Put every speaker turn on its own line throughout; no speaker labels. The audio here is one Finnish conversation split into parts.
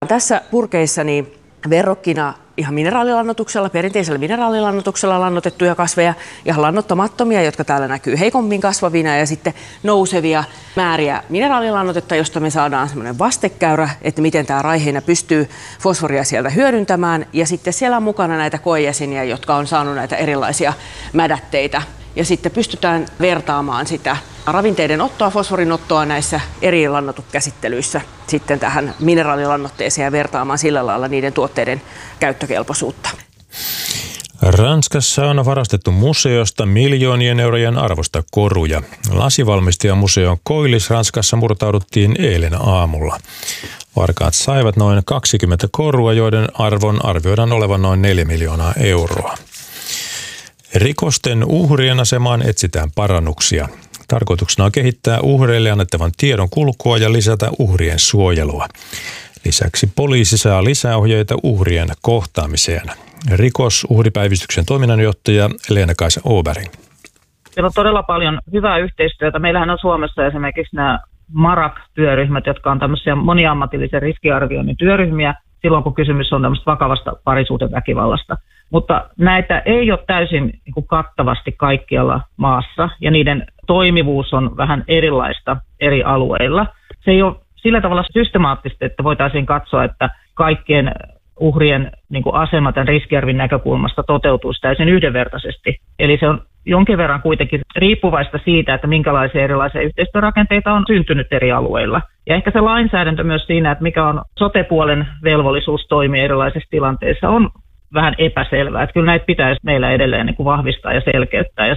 Tässä purkeissa niin verrokkina ihan mineraalilannoituksella, perinteisellä mineraalilannoituksella lannotettuja kasveja, ihan lannottamattomia, jotka täällä näkyy heikommin kasvavina, ja sitten nousevia määriä mineraalilannotetta, josta me saadaan semmoinen vastekäyrä, että miten tämä raiheinä pystyy fosforia sieltä hyödyntämään, ja sitten siellä on mukana näitä koejäseniä, jotka on saanut näitä erilaisia mädätteitä. Ja sitten pystytään vertaamaan sitä ravinteiden ottoa, fosforin ottoa näissä eri lannoituskäsittelyissä sitten tähän mineraalilannoitteeseen ja vertaamaan sillä lailla niiden tuotteiden käyttökelpoisuutta.
Ranskassa on varastettu museosta miljoonien eurojen arvosta koruja. Lasivalmistajamuseon Koillis Ranskassa murtauduttiin eilen aamulla. Varkaat saivat noin 20 korua, joiden arvon arvioidaan olevan noin 4 miljoonaa euroa. Rikosten uhrien asemaan etsitään parannuksia. Tarkoituksena on kehittää uhreille annettavan tiedon kulkua ja lisätä uhrien suojelua. Lisäksi poliisi saa lisäohjeita uhrien kohtaamiseen. Rikosuhripäivystyksen toiminnanjohtaja Leena-Kaisa Åberg.
Meillä on todella paljon hyvää yhteistyötä. Meillähän on Suomessa esimerkiksi nämä MARAK-työryhmät, jotka on tämmöisiä moniammatillisen riskiarvioinnin työryhmiä silloin, kun kysymys on tämmöistä vakavasta parisuhdeväkivallasta. Mutta näitä ei ole täysin kattavasti kaikkialla maassa, ja niiden toimivuus on vähän erilaista eri alueilla. Se ei ole sillä tavalla systemaattista, että voitaisiin katsoa, että kaikkien uhrien asema tämän riskiarvin näkökulmasta toteutuisi täysin yhdenvertaisesti. Eli se on jonkin verran kuitenkin riippuvaista siitä, että minkälaisia erilaisia yhteistyörakenteita on syntynyt eri alueilla. Ja ehkä se lainsäädäntö myös siinä, että mikä on sote-puolen velvollisuus toimia erilaisissa tilanteissa, on vähän epäselvää. Että kyllä näitä pitäisi meillä edelleen vahvistaa ja selkeyttää.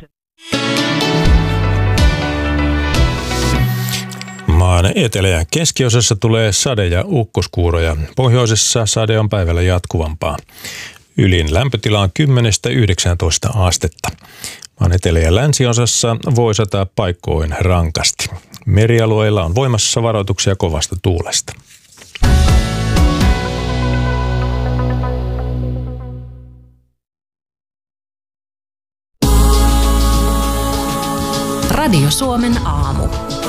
Maan etelä- ja keskiosassa tulee sade- ja ukkoskuuroja. Pohjoisessa sade on päivällä jatkuvampaa. Ylin lämpötila on 10–19 astetta. Maan etelä- ja länsiosassa voi sataa paikkoin rankasti. Merialueilla on voimassa varoituksia kovasta tuulesta.
Radio Suomen aamu.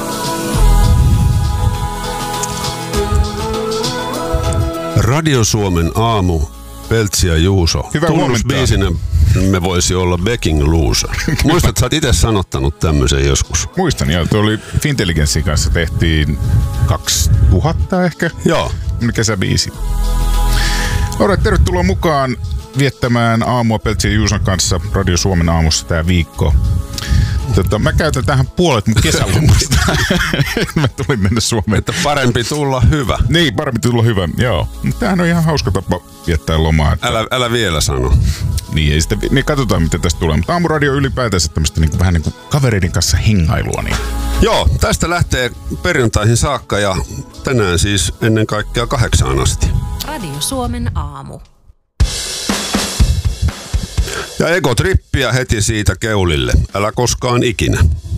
Radio Suomen aamu, Peltsi ja Juuso.
Hyvää huomenta.
Tunnusbiisinä me voisi olla Becking Loser. Muistat, sä oot itse sanottanut tämmöisen joskus.
Muistan, joo. Tuo oli Fintelligenssin kanssa tehtiin 2000 ehkä.
Joo.
Kesäbiisi. Alright, tervetuloa mukaan viettämään aamua Peltsi ja Juuson kanssa Radio Suomen aamussa tää viikko. Mä käytän tähän puolet mun kesälomasta. Mä tulin mennä Suomeen.
Että parempi tulla hyvä.
Niin, parempi tulla hyvä, joo. Mutta tämähän on ihan hauska tapa viettää lomaa. Että...
Älä vielä sano.
Niin, ei sitten, niin katsotaan mitä tästä tulee. Mutta aamuradio ylipäätänsä tämmöistä vähän niin kuin kavereiden kanssa hengailua. Niin.
Joo, tästä lähtee perjantaihin saakka ja tänään siis ennen kaikkea 8 asti.
Radio Suomen aamu.
Ja egotrippiä heti siitä keulille. Älä koskaan ikinä.